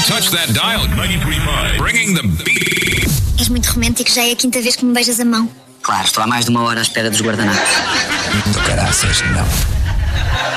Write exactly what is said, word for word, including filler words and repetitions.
touch that dial. ninety point five. Bringing the beat. És muito romântico, já é a quinta vez que me beijas a mão. Claro, estou há mais de uma hora à espera dos guardanapos. Do caraças, não.